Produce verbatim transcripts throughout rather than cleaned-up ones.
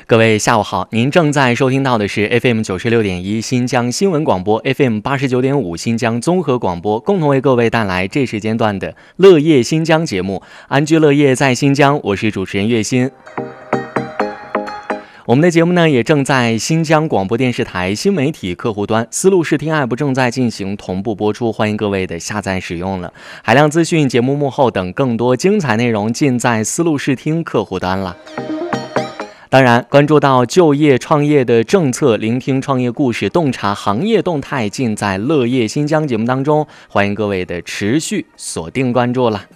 各位下午好，您正在收听到的是 F M 九十六点一新疆新闻广播 ，F M 八十九点五新疆综合广播，共同为各位带来这时间段的乐业新疆节目。安居乐业在新疆，我是主持人岳鑫。我们的节目呢，也正在新疆广播电视台新媒体客户端思路视听 App 正在进行同步播出，欢迎各位的下载使用了。海量资讯、节目幕后等更多精彩内容尽在思路视听客户端了。当然，关注到就业创业的政策，聆听创业故事，洞察行业动态，尽在乐业新疆节目当中，欢迎各位的持续锁定关注了。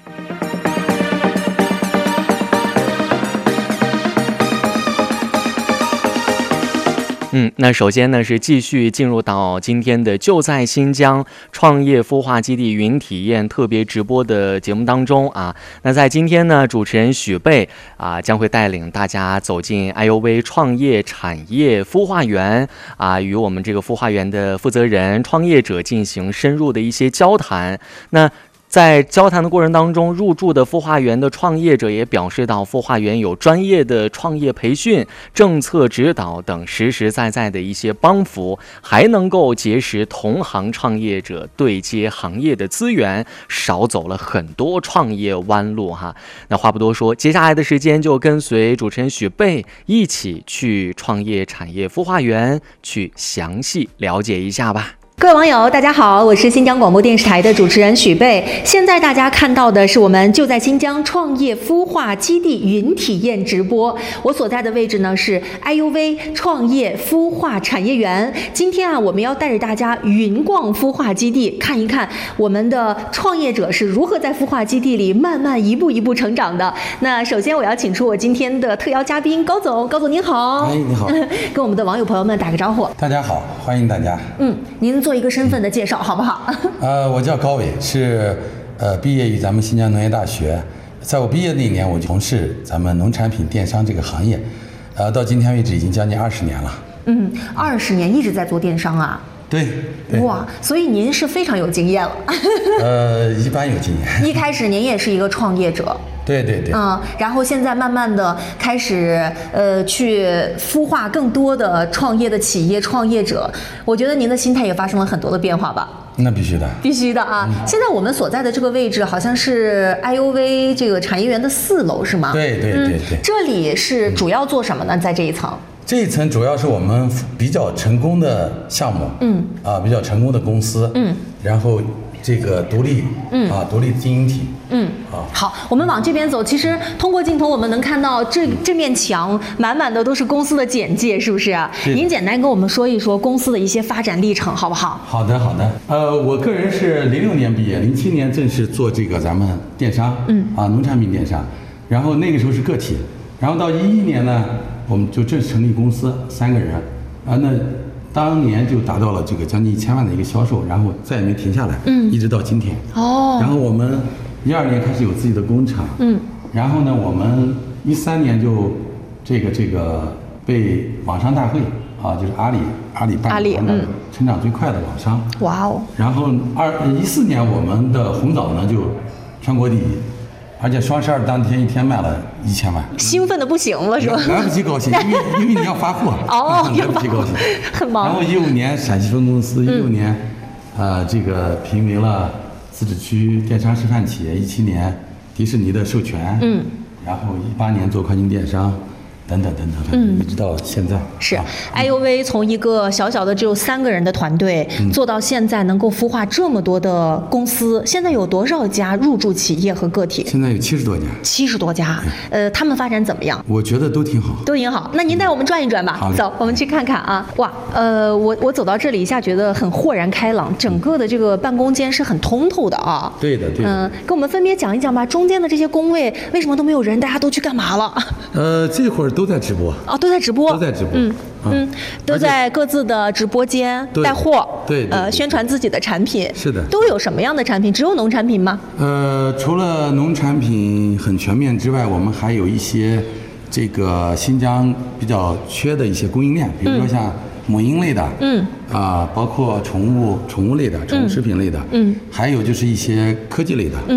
嗯，那首先呢是继续进入到今天的就在新疆创业孵化基地云体验特别直播的节目当中啊。那在今天呢，主持人许贝啊将会带领大家走进 I U V 创业产业孵化园啊，与我们这个孵化园的负责人、创业者进行深入的一些交谈。那在交谈的过程当中，入驻的孵化园的创业者也表示到，孵化园有专业的创业培训、政策指导等实实在在的一些帮扶，还能够结识同行创业者，对接行业的资源，少走了很多创业弯路哈。那话不多说，接下来的时间就跟随主持人许贝一起去创业产业孵化园去详细了解一下吧。 各位网友大家好，我是新疆广播电视台的主持人许贝。现在大家看到的是我们就在新疆创业孵化基地云体验直播。我所在的位置呢是 I U V 创业孵化产业园。今天啊，我们要带着大家云逛孵化基地，看一看我们的创业者是如何在孵化基地里慢慢一步一步成长的。那首先我要请出我今天的特邀嘉宾高总，高总您好。 哎，你好。 跟我们的网友朋友们打个招呼。 大家好，欢迎大家。 嗯，您做一个身份的介绍好不好？ 呃，我叫高伟，是呃毕业于咱们新疆农业大学。在我毕业那一年，我就从事咱们农产品电商这个行业，呃，到今天为止已经将近二十年了。 嗯，二十年一直在做电商啊？ 对。对哇，所以您是非常有经验了。 呃，一般有经验。 一开始您也是一个创业者。 对对对。 嗯，然后现在慢慢的开始呃去孵化更多的创业的企业创业者，我觉得您的心态也发生了很多的变化吧？ 那必须的， 必须的啊！嗯、现在我们所在的这个位置好像是 I U V 这个产业园的四楼是吗？ 对对对对、嗯。 这里是主要做什么呢？在这一层？ 这一层主要是我们比较成功的项目，嗯，啊，比较成功的公司，嗯，然后这个独立，嗯，啊，独立经营体， 嗯，啊，好，我们往这边走。其实通过镜头我们能看到这这面墙满满的都是公司的简介，是不是啊？您简单跟我们说一说公司的一些发展历程，好不好？ 好的，好的。呃，我个人是零六年毕业，零七年正式做这个咱们电商，嗯，啊，农产品电商，然后那个时候是个体，然后到一一年呢。我们就正式成立公司，三个人，啊，那当年就达到了这个将近一千万的一个销售，然后再也没停下来，嗯，一直到今天。哦。然后我们一二年开始有自己的工厂，嗯，然后呢，我们一三年就这个这个被网商大会啊，就是阿里阿里办的成长最快的网商。 哇哦。 然后二一四年我们的红枣呢就全国第一。而且双十二当天一天卖了一千万， 兴奋的不行了是吧？ 来不及高兴，因为因为你要发货， 哦， 来不及高兴， 很忙。 然后一五年陕西分公司，一六年，呃，这个评为了自治区电商示范企业，一七年迪士尼的授权，嗯，然后一八年做跨境电商。等等等等，嗯，一直到现在是 I U V 从一个小小的只有三个人的团队，嗯、做到现在能够孵化这么多的公司。现在有多少家入驻企业和个体？ 现在有七十多家。 七十多家，呃，他们发展怎么样？ 我觉得都挺好， 都挺好。那您带我们转一转吧。走，我们去看看啊。哇，呃，我我走到这里一下觉得很豁然开朗，整个的这个办公间是很通透的啊。 对的，对的。 嗯、呃，跟我们分别讲一讲吧。中间的这些工位为什么都没有人？大家都去干嘛了？ 呃，这会儿。都在直播哦，都在直播， 都在直播， 嗯嗯，都在各自的直播间带货， 对， 呃，宣传自己的产品， 是的， 都有什么样的产品？只有农产品吗？ 呃，除了农产品很全面之外，我们还有一些这个新疆比较缺的一些供应链，比如说像母婴类的，嗯，啊、呃，包括宠物宠物类的、宠物食品类的，嗯，还有就是一些科技类的，嗯。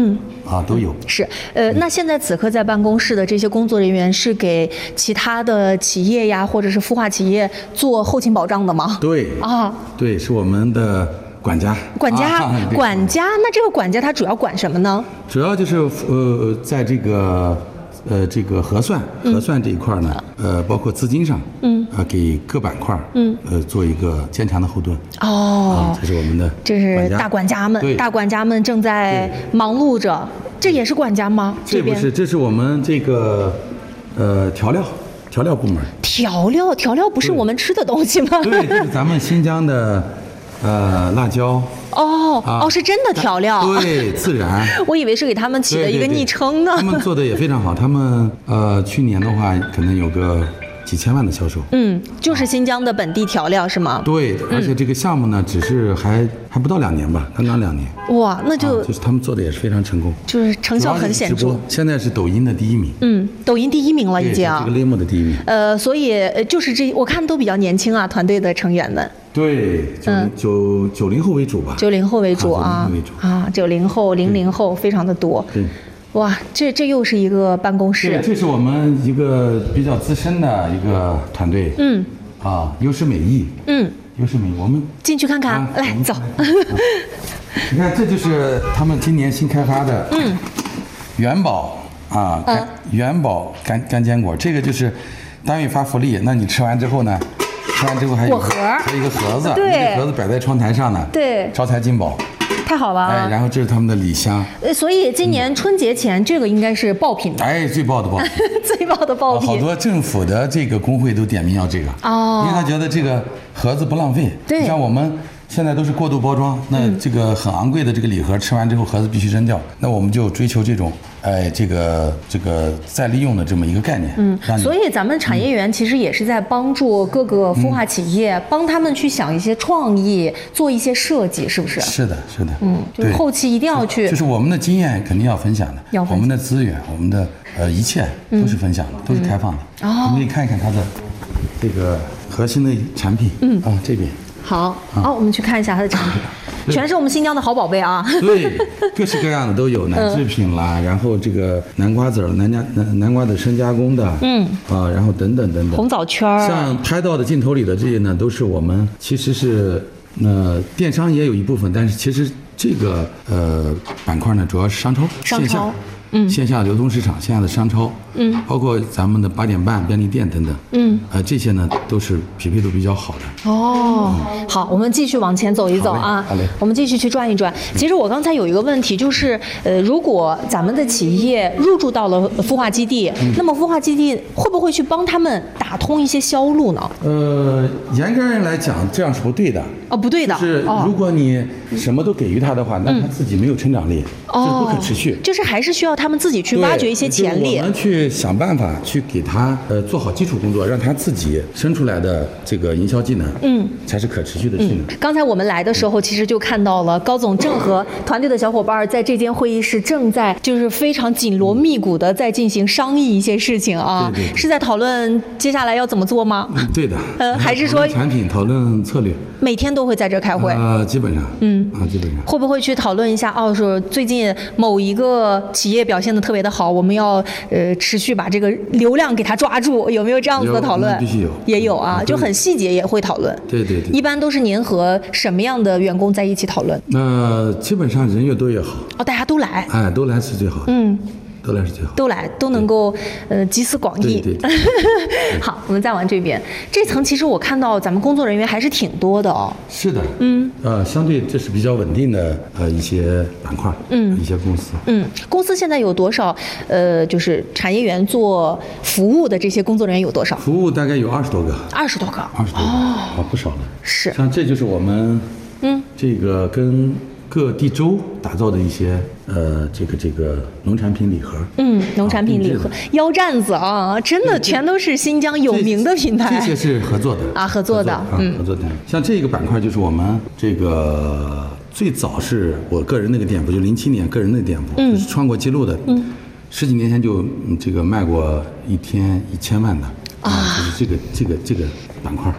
啊都有。 是，呃，那现在此刻在办公室的这些工作人员是给其他的企业呀，或者是孵化企业做后勤保障的吗？ 对啊， 对，是我们的管家。 管家， 啊、 管家，那这个管家他主要管什么呢？ 主要就是呃，在这个。呃，这个核算核算这一块呢，嗯、呃，包括资金上，嗯，啊、呃，给各板块，嗯，呃，做一个坚强的后盾。 哦， 啊，这是我们的， 这是大管家们，大管家们正在忙碌着。这也是管家吗？ 这不是，这是我们这个，呃，调料调料部门。 调料调料不是我们吃的东西吗？ 对，这是咱们新疆的，呃，辣椒。 哦、啊、哦，是真的调料， 对，自然。 我以为是给他们起的一个昵称呢。 对对对，他们做的也非常好，他们呃去年的话可能有个几千万的销售。 嗯，就是新疆的本地调料是吗？ 对，而且这个项目呢，只是还还不到两年吧，刚刚两年。 哇，那就、 啊、就是他们做的也是非常成功， 就是成效很显著。 现在是抖音的第一名。 嗯，抖音第一名了已经。 这个 Limo 的第一名。 呃，所以呃就是这，我看都比较年轻啊，团队的成员们。 对，九九九零后为主吧。 九零后为主啊，啊，九零后、零零后非常的多。 对， 哇，这这又是一个办公室。 对，这是我们一个比较资深的一个团队。 嗯。 啊，优诗美艺。 嗯。 优诗美艺，我们进去看看，啊、来走。 你看，这就是他们今年新开发的。嗯。元宝啊，干元宝干干坚果，这个就是单位发福利，那你吃完之后呢？吃完之后还有盒， 还有一个盒子， 对， 盒子摆在窗台上呢， 对， 招财进宝， 太好了。 哎，然后这是他们的礼箱， 呃，所以今年春节前、嗯、这个应该是爆品的， 哎，最爆的爆品， 最爆的爆品， 好多政府的这个工会都点名要这个， 哦， 因为他觉得这个盒子不浪费， 对， 像我们现在都是过度包装，那这个很昂贵的这个礼盒吃完之后盒子必须扔掉，那我们就追求这种。哎，这个这个再利用的这么一个概念， 嗯，所以咱们产业园其实也是在帮助各个孵化企业，嗯、帮他们去想一些创意，做一些设计，是不是？ 是的，是的， 嗯，就是后期一定要去， 就是我们的经验肯定要分享的， 要分享我们的资源，我们的呃一切都是分享的，嗯、都是开放的。 哦、嗯， 我们可以看一看它的这个核心的产品，嗯啊这边。 好，好、啊哦，我们去看一下它的产品。全是我们新疆的好宝贝啊！ 对，各式各样的都有，奶制品啦，嗯、然后这个南瓜子儿、南加南南瓜子深加工的，嗯，啊，然后等等等等， 红枣圈儿， 像拍到的镜头里的这些呢，都是我们其实是呃电商也有一部分，但是其实这个呃板块呢，主要是商超， 商超线下。嗯，线下流通市场，线下的商超，嗯，包括咱们的八点半便利店等等，嗯，呃，这些呢都是匹配度比较好的。 哦，嗯、好，我们继续往前走一走啊， 好嘞， 我们继续去转一转。其实我刚才有一个问题，就是呃，如果咱们的企业入驻到了孵化基地，嗯、那么孵化基地会不会去帮他们打通一些销路呢？ 呃，严格人来讲，这样是不对的。 哦，不对的。 就是如果你什么都给予他的话，哦、那他自己没有成长力，这、嗯、不可持续。 就是还是需要他们自己去挖掘一些潜力。 我们去想办法去给他呃做好基础工作，让他自己生出来的这个营销技能，嗯，才是可持续的技能。 嗯、刚才我们来的时候，其实就看到了高总正和团队的小伙伴在这间会议室正在就是非常紧锣密鼓的在进行商议一些事情啊， 对对对， 是在讨论接下来要怎么做吗？ 嗯，对的。 呃，还是说产品讨论策略？ 每天都会在这开会？ 呃，基本上，嗯，啊，基本上。 会不会去讨论一下？哦，说最近某一个企业表现的特别的好，我们要呃持续把这个流量给它抓住，有没有这样子的讨论？ 必须有， 也有啊，就很细节也会讨论。 对对对。 一般都是您和什么样的员工在一起讨论？ 那基本上人越多越好。 哦，大家都来。 哎，都来是最好的。嗯。都来是最好， 都来都能够呃集思广益。 对对对好，我们再往这边，这层其实我看到咱们工作人员还是挺多的哦。 是的，嗯，呃，相对这是比较稳定的呃一些板块，嗯，一些公司， 嗯，公司现在有多少呃就是产业园做服务的这些工作人员有多少？ 服务大概有二十多个， 二十多个， 二十多个，哦，啊，不少了。 是， 像这就是我们嗯这个跟各地州打造的一些呃，这个这个农产品礼盒， 嗯，农产品礼盒，腰站子啊，真的全都是新疆有名的品牌。 这些是合作的啊，合作的， 嗯，合作的。像这个板块就是我们这个最早是我个人那个店铺，就零七年个人的店铺，嗯，就是创过记录的，嗯，十几年前就这个卖过一天一千万的啊，就是这个这个这个板块。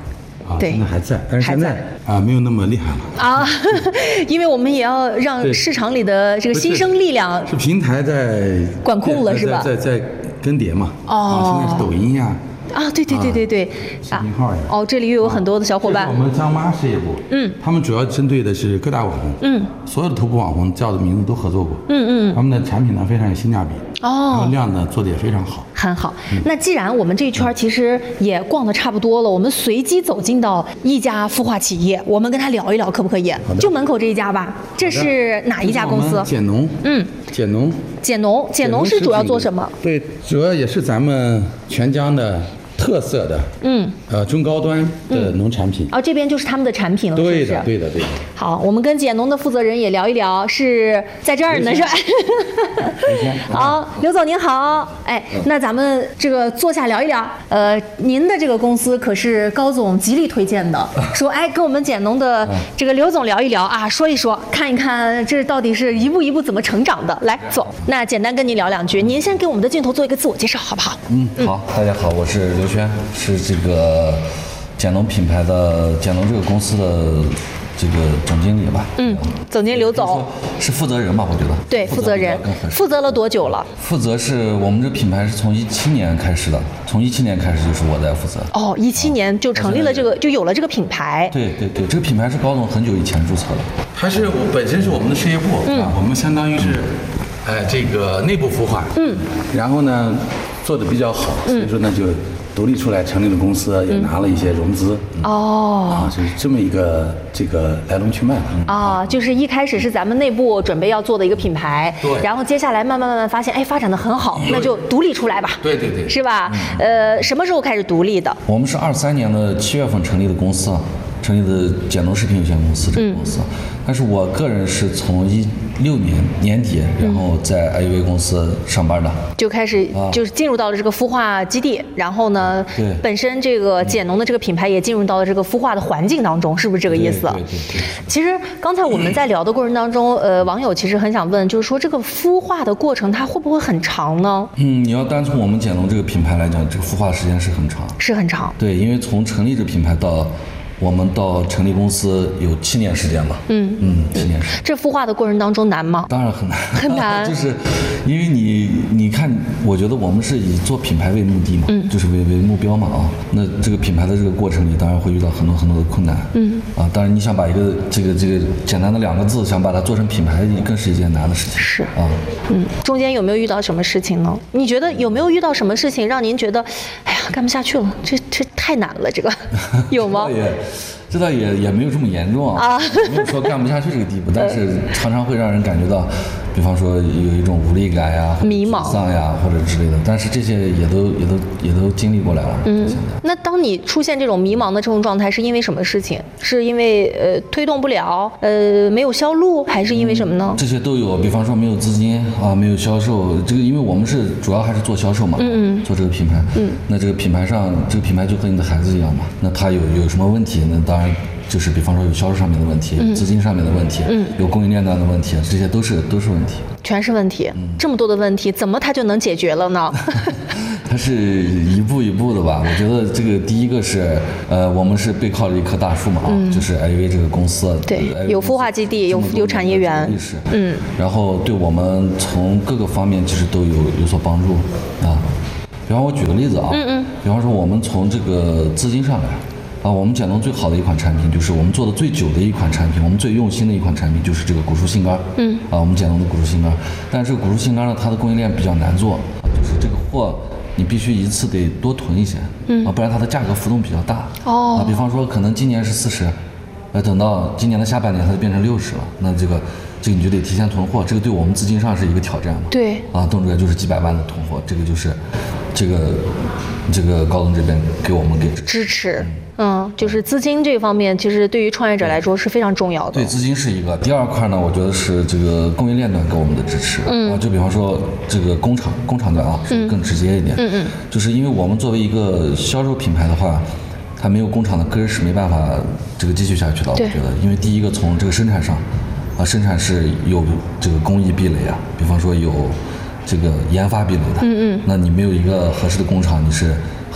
啊， 对现在还在，但是现在啊没有那么厉害了啊，因为我们也要让市场里的这个新生力量是平台在管控了是吧？ 在在在更迭嘛。 哦， 啊，现在是抖音呀。 啊，对对对对对， 啊，信号呀。 哦，这里又有很多的小伙伴。 我们张妈事业部， 嗯， 他们主要针对的是各大网红， 嗯， 所有的头部网红叫的名字都合作过， 嗯嗯， 他们的产品呢非常有性价比， 哦， 然后量呢做的也非常好， 很好。那既然我们这一圈其实也逛得差不多了，我们随机走进到一家孵化企业，我们跟他聊一聊，可不可以？就门口这一家吧，这是哪一家公司？ 碱农， 嗯， 碱农， 碱农，碱农是主要做什么？ 对，主要也是咱们全疆的特色的，嗯，呃，中高端的农产品。 哦，这边就是他们的产品了， 对的， 是不是？ 对的，对的。 好，我们跟碱农的负责人也聊一聊，是在这儿呢，是吧？好，刘总您好，哎，那咱们这个坐下聊一聊。呃，您的这个公司可是高总极力推荐的，说哎，跟我们碱农的这个刘总聊一聊啊，说一说，看一看这到底是一步一步怎么成长的。来，总，那简单跟您聊两句，您先给我们的镜头做一个自我介绍，好不好？ 嗯，好，大家好，我是刘轩，是这个碱农品牌的碱农这个公司的这个总经理吧。 嗯，总经理刘总是负责人吧？我觉得对，负责人。负责了多久了？ 负责是我们这品牌是从一七年开始的，从一七年开始就是我在负责。 哦，一七年就成立了这个，就有了这个品牌。 对对对，这个品牌是高总很久以前注册的。 它是本身是我们的事业部啊，我们相当于是，呃，这个内部孵化。嗯。然后呢，做的比较好，所以说呢就独立出来成立了公司，也拿了一些融资。 哦。 啊，就是这么一个这个来龙去脉的。啊，就是一开始是咱们内部准备要做的一个品牌， 对。 然后接下来慢慢慢慢发现，哎，发展的很好，那就独立出来吧。 对对对。 是吧？呃，什么时候开始独立的？ 我们是二三年的七月份成立的公司。成立的碱农食品有限公司这个公司，嗯、但是我个人是从一六年年底，然后在 I U V 公司上班的， 就开始就是进入到了这个孵化基地，然后呢， 对， 本身这个碱农的这个品牌也进入到了这个孵化的环境当中，是不是这个意思？ 对对对。 其实刚才我们在聊的过程当中，呃，网友其实很想问，就是说这个孵化的过程它会不会很长呢？ 嗯，你要单从我们碱农这个品牌来讲，这个孵化时间是很长， 是很长。 对，因为从成立这品牌到我们到成立公司有七年时间了。嗯嗯，七年时间。 这孵化的过程当中难吗？ 当然很难， 很难， 就是因为你你看，我觉得我们是以做品牌为目的嘛，嗯，就是为为目标嘛啊。那这个品牌的这个过程里，当然会遇到很多很多的困难。嗯啊，当然你想把一个这个这个简单的两个字，想把它做成品牌，更是一件难的事情。 是啊， 嗯，中间有没有遇到什么事情呢？你觉得有没有遇到什么事情让您觉得，哎呀，干不下去了？这这太难了，这个有吗？ 这倒也也没有这么严重啊，没有说干不下去这个地步，但是常常会让人感觉到，比方说有一种无力感呀、 迷茫、 沮丧呀或者之类的，但是这些也都也都也都经历过来了。嗯， 那当你出现这种迷茫的这种状态，是因为什么事情？是因为呃推动不了，呃没有销路，还是因为什么呢？ 这些都有，比方说没有资金啊，没有销售，这个因为我们是主要还是做销售嘛，嗯嗯，做这个品牌，嗯，那这个品牌上这个品牌就和你的孩子一样嘛，那它有有什么问题，那当然。就是比方说有销售上面的问题，嗯、资金上面的问题，嗯、有供应链端的问题，这些都是都是问题， 全是问题。嗯、这么多的问题，怎么它就能解决了呢？ 它是一步一步的吧。我觉得这个第一个是，呃，我们是背靠着一棵大树嘛，啊、嗯，就是 I U V 这个公司， 对，有孵化基地，有有产业园， 历史，嗯，然后对我们从各个方面其实都有有所帮助啊。比方我举个例子啊，嗯嗯，比方说我们从这个资金上来。啊，我们碱农最好的一款产品，就是我们做的最久的一款产品，我们最用心的一款产品，就是这个古树杏干。嗯。啊，我们碱农的古树杏干，但是这个古树杏干呢，它的供应链比较难做，就是这个货你必须一次得多囤一些，嗯，啊，不然它的价格浮动比较大。哦。啊，比方说可能今年是四十，呃，等到今年的下半年它就变成六十了，那这个这个你就得提前囤货，这个对我们资金上是一个挑战嘛。 对。 啊，动辄就是几百万的囤货，这个就是这个这个高总这边给我们给支持。嗯，就是资金这方面，其实对于创业者来说是非常重要的。 对，资金是一个。第二块呢，我觉得是这个供应链端给我们的支持。嗯。啊，就比方说这个工厂，工厂端啊，嗯、更直接一点。嗯嗯。就是因为我们作为一个销售品牌的话，它没有工厂的根是没办法这个继续下去的。我觉得，因为第一个从这个生产上，啊，生产是有这个工艺壁垒啊，比方说有这个研发壁垒的。嗯嗯。那你没有一个合适的工厂，你是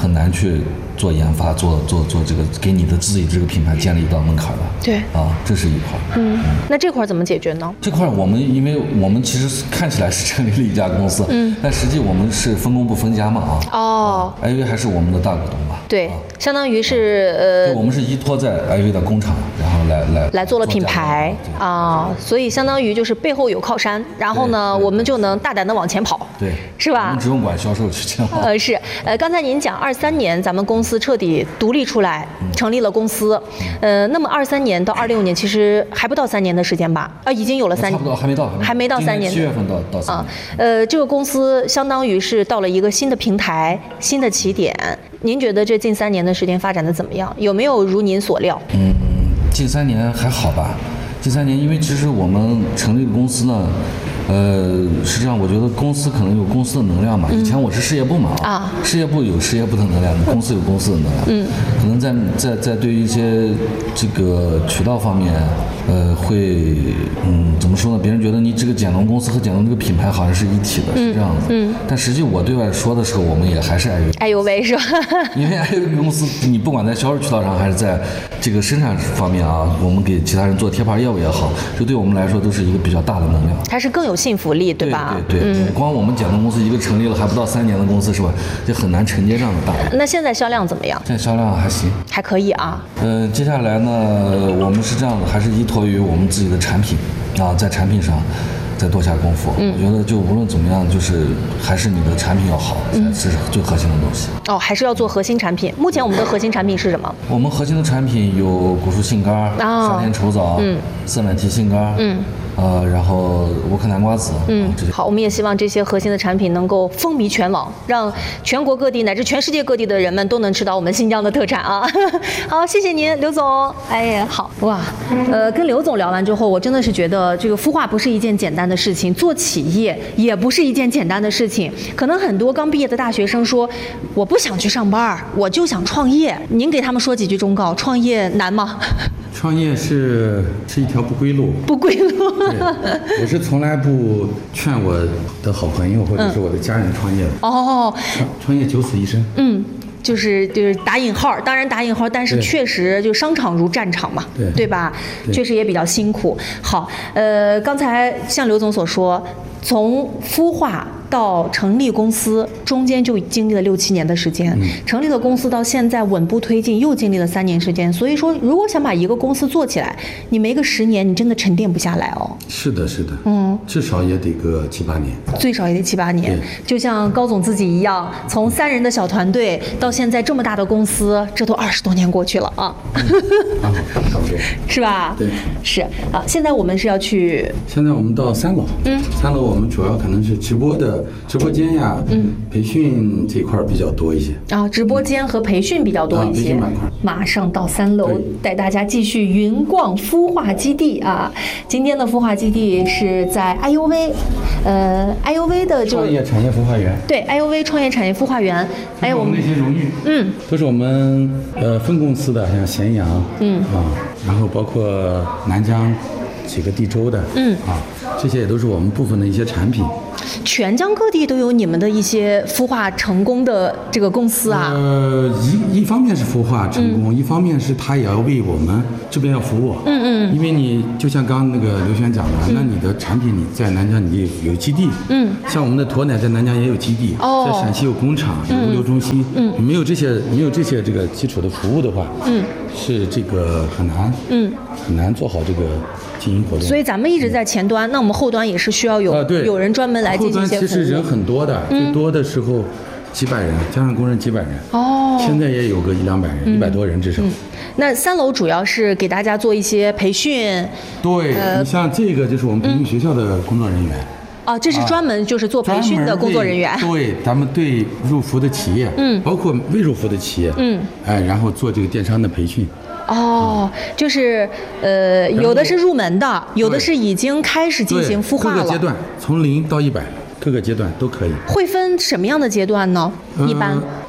很难去做研发，做做做这个给你的自己这个品牌建立一道门槛的。 对啊，这是一块。 嗯，那这块怎么解决呢？ 这块我们因为我们其实看起来是成立了一家公司，嗯，但实际我们是分工不分家嘛啊。 哦 ，I V 还是我们的大股东吧？ 对， 啊、 相当于是呃， 我们是依托在 I V 的工厂，然后来来来做了品牌啊，所以相当于就是背后有靠山，然后呢，我们就能大胆的往前跑， 对， 是吧？ 我们只用管销售去前往。 呃，是，呃，刚才您讲二三年咱们公司彻底独立出来，嗯、成立了公司，呃，那么二三年到二六年其实还不到三年的时间吧？啊，已经有了三， 差不多还没到， 还没到三年， 七月份到到三年。 啊，呃，这个公司相当于是到了一个新的平台、新的起点。您觉得这近三年的时间发展的怎么样？有没有如您所料？ 嗯，近三年还好吧。近三年，因为其实我们成立的公司呢，呃，实际上我觉得公司可能有公司的能量嘛。以前我是事业部嘛，啊，事业部有事业部的能量，公司有公司的能量。嗯，可能在在在对于一些这个渠道方面，呃，会嗯怎么说呢？别人觉得你这个简龙公司和简龙这个品牌好像是一体的，是这样子。嗯。但实际我对外说的时候，我们也还是 I V。 哎呦喂，是吧？ 因为 I V 公司，你不管在销售渠道上，还是在这个生产方面啊，我们给其他人做贴牌业务也好，这对我们来说都是一个比较大的能量。 它是更有信服力，对吧？ 对对对。嗯。光我们简龙公司一个成立了还不到三年的公司是吧？就很难承接这样的大量。 那现在销量怎么样？ 现在销量还行， 还可以啊。 呃，接下来呢，我们是这样的，还是依托于我们自己的产品啊，在产品上再多下功夫。嗯，我觉得就无论怎么样，就是还是你的产品要好，才是最核心的东西。 哦，还是要做核心产品。目前我们的核心产品是什么？ 我们核心的产品有果蔬杏干、哦、沙田稠枣、嗯，色满提杏干，嗯。呃，然后沃克南瓜子， 嗯，好，我们也希望这些核心的产品能够风靡全网，让全国各地乃至全世界各地的人们都能吃到我们新疆的特产啊！好，谢谢您，刘总。哎呀，好哇，呃，跟刘总聊完之后，我真的是觉得这个孵化不是一件简单的事情，做企业也不是一件简单的事情。可能很多刚毕业的大学生说，我不想去上班，我就想创业。您给他们说几句忠告：创业难吗？ 创业是是一条不归路， 不归路。 我是从来不劝我的好朋友或者是我的家人创业的。 嗯、哦， 创创业九死一生。 嗯。就是就是打引号，当然打引号，但是确实就商场如战场嘛，对对吧？对确实也比较辛苦。好，呃，刚才像刘总所说，从孵化到成立公司，中间就经历了六七年的时间。嗯、成立了公司到现在稳步推进，又经历了三年时间。所以说，如果想把一个公司做起来，你没个十年，你真的沉淀不下来哦。 是的，是的，嗯，至少也得个七八年， 最少也得七八年。就像高总自己一样，从三人的小团队到现在这么大的公司，这都二十多年过去了啊，嗯、啊差不多是吧？ 对， 是啊。现在我们是要去， 现在我们到三楼，嗯，三楼我们主要可能是直播的直播间呀，嗯，培训这块比较多一些啊，直播间和培训比较多一些。嗯、培训板块。马上到三楼，带大家继续云逛孵化基地啊。今天的孵化基地是在 I U V， 呃 ，I U V 的就创业产业孵化园。 对 ，I U V 创业产业孵化园。 还有我们那些荣誉，嗯，都是我们呃分公司的，像咸阳，嗯啊，然后包括南疆几个地州的，嗯啊，这些也都是我们部分的一些产品。 全疆各地都有你们的一些孵化成功的这个公司啊。 呃，一一方面是孵化成功，嗯、一方面是它也要为我们这边要服务。嗯嗯。因为你就像刚刚那个刘璇讲的，嗯、那你的产品你在南疆你有基地，嗯，像我们的驼奶在南疆也有基地，哦，在陕西有工厂、有物流中心，嗯，没有这些没有这些这个基础的服务的话，嗯，是这个很难，嗯，很难做好这个。经营活动， 所以咱们一直在前端，那我们后端也是需要有、呃、有人专门来进行一些服务。 后端其实人很多的，嗯、最多的时候几百人，加上工人几百人。哦，现在也有个一两百人，一百、嗯、多人至少、嗯。 那三楼主要是给大家做一些培训。 对，呃、你像这个就是我们培训学校的工作人员。 哦，这是专门就是做培训的工作人员。 啊、对，咱们对入伏的企业，嗯，包括未入伏的企业，嗯，哎，然后做这个电商的培训。 哦，就是呃，有的是入门的，有的是已经开始进行孵化了。 各个阶段，从零到一百，各个阶段都可以。 会分什么样的阶段呢？呃、一般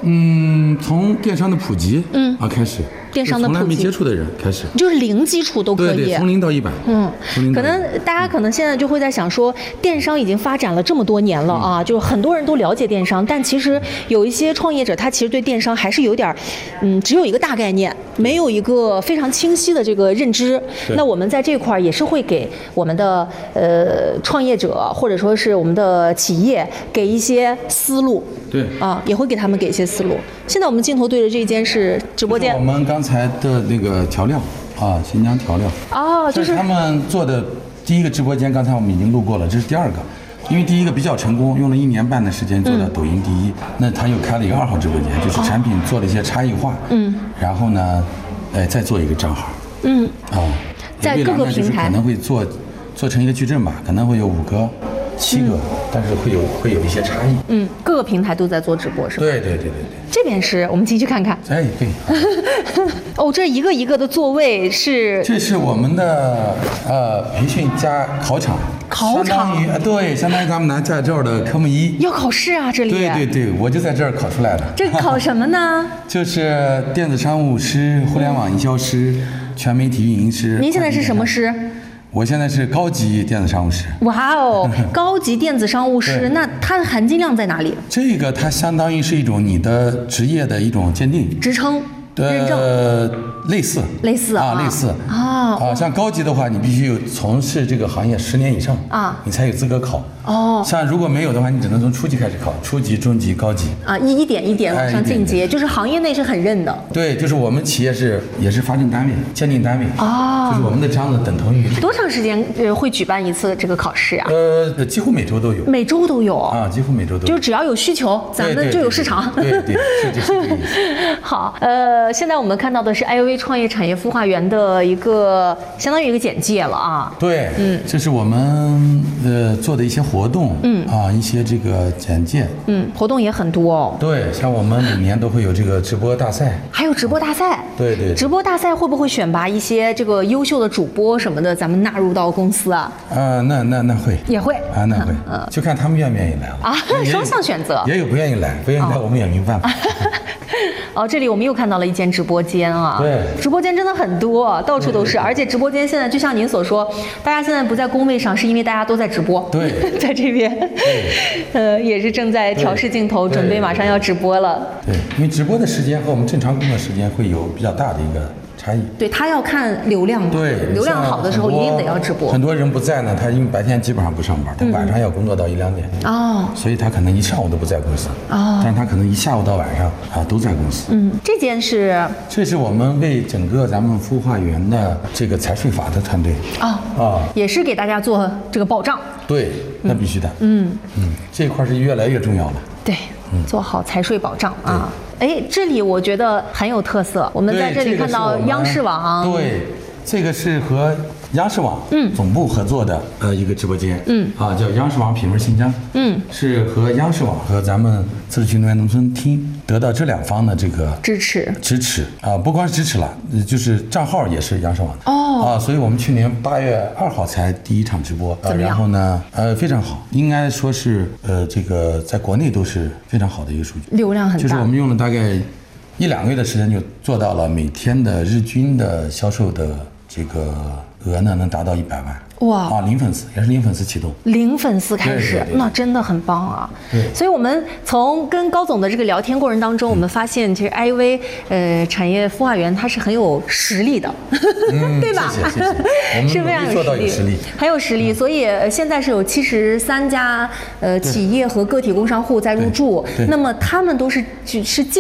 嗯，从电商的普及，嗯啊开始， 电商的普及， 从来没接触的人开始， 就是零基础都可以， 对对，从零到一百， 嗯，可能大家可能现在就会在想说，电商已经发展了这么多年了啊，嗯、就是很多人都了解电商，但其实有一些创业者他其实对电商还是有点，嗯，只有一个大概念，没有一个非常清晰的这个认知。那我们在这块儿也是会给我们的呃创业者或者说是我们的企业给一些思路， 对啊，也会给他们给一些思路。现在我们镜头对着这间是直播间， 我们刚才的那个调料啊，新疆调料哦，就是他们做的第一个直播间，刚才我们已经录过了，这是第二个。因为第一个比较成功，用了一年半的时间做到抖音第一，嗯、那他又开了一个二号直播间，就是产品做了一些差异化，嗯，然后呢，哎，再做一个账号，嗯，啊， 在各个平台可能会做做成一个矩阵吧，可能会有五个、七个，嗯、但是会有会有一些差异， 嗯，各个平台都在做直播是吧？ 对对对对对。 这边是我们进去看看， 哎，可以。 哦，这一个一个的座位是， 这是我们的呃培训加考场。 考场， 对，相当于咱们拿驾照的科目一。 要考试啊，这里。 对对对，我就在这儿考出来的。 这考什么呢？ 就是电子商务师、互联网营销师、全媒体运营师。 您现在是什么师？ 我现在是高级电子商务师。 哇哦，高级电子商务师，那它的含金量在哪里？ 这个它相当于是一种你的职业的一种鉴定、 职称。认证呃，类似， 类似啊，类似啊啊，像高级的话，你必须有从事这个行业十年以上啊，你才有资格考。哦，像如果没有的话，你只能从初级开始考，初级、中级、高级啊，一一点一点往上进阶，就是行业内是很认的。 对，就是我们企业是也是发证单位、鉴定单位啊，就是我们的章子等同于。 多长时间呃会举办一次这个考试啊？ 呃，几乎每周都有。 每周都有啊，几乎每周都有。 就只要有需求，咱们就有市场。 对对，是就是这个意思。 好，呃。呃，现在我们看到的是 I O V 创业产业孵化园的一个相当于一个简介了啊。 对，嗯，这是我们呃做的一些活动，嗯啊，一些这个简介， 嗯，活动也很多哦。 对，像我们每年都会有这个直播大赛， 还有直播大赛。 对对。 直播大赛会不会选拔一些这个优秀的主播什么的，咱们纳入到公司啊？ 啊，那那那会。 也会啊，那会，嗯，就看他们愿不愿意来了啊，双向选择。 也有不愿意来，不愿意来我们也没办法。 哦，这里我们又看到了一间直播间啊！ 对， 直播间真的很多，到处都是，而且直播间现在就像您所说，大家现在不在工位上，是因为大家都在直播。 对， 在这边，呃，也是正在调试镜头，准备马上要直播了。 对，因为直播的时间和我们正常工作时间会有比较大的一个差异。 对，他要看流量嘛。 对， 流量好的时候一定得要直播。 很多人不在呢，他因为白天基本上不上班，他晚上要工作到一两点。哦。所以他可能一上午都不在公司。哦。但是他可能一下午到晚上啊都在公司。 嗯，这件是。 这是我们为整个咱们孵化园的这个财税法的团队。 哦。啊。也是给大家做这个保障。 对，那必须的。嗯嗯，这一块是越来越重要了。 对。做好财税保障啊！哎，这里我觉得很有特色。我们在这里看到央视网， 对，这个是和央视网嗯总部合作的呃一个直播间嗯啊叫央视网品味新疆嗯是和央视网和咱们自治区农业农村厅得到这两方的这个支持支持啊不光是支持了，就是账号也是央视网的哦啊，所以我们去年八月二号才第一场直播， 怎么样？ 然后呢呃非常好，应该说是呃这个在国内都是非常好的一个数据， 流量很大， 就是我们用了大概一两个月的时间就做到了每天的日均的销售的这个额呢能达到一百万。哇啊，零粉丝也是零粉丝启动， 零粉丝开始，对对对，那真的很棒啊！对，所以我们从跟高总的这个聊天过程当中，我们发现其实 I O V 呃产业孵化园它是很有实力的，嗯、对吧？ 谢谢谢谢，我们是非常做到有实力， 很有实力。嗯、所以现在是有七十三家呃企业和个体工商户在入驻，那么他们都是是进。